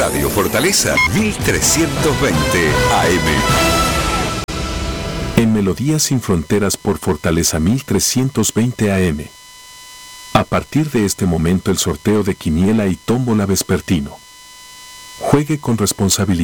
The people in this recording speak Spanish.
Radio Fortaleza 1320 AM. En Melodías sin Fronteras por Fortaleza 1320 AM. A partir de este momento el sorteo de quiniela y tómbola vespertino. Juegue con responsabilidad.